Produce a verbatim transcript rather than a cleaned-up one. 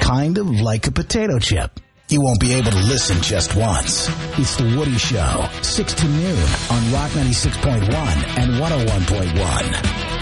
kind of like a potato chip. You won't be able to listen just once. It's The Woody Show, six to noon on Rock ninety-six point one and one oh one point one.